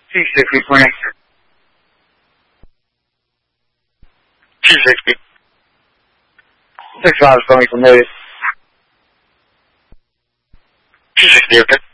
260 point. 260. 6 miles from me from there. 260, okay.